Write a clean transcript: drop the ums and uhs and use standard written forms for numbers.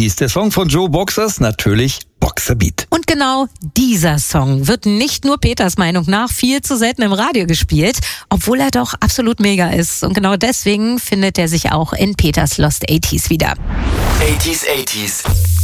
hieß der Song von Joe Boxers, natürlich Boxer Beat. Und genau dieser Song wird nicht nur Peters Meinung nach viel zu selten im Radio gespielt, obwohl er doch absolut mega ist. Und genau deswegen findet er sich auch in Peters Lost 80s wieder. 80s.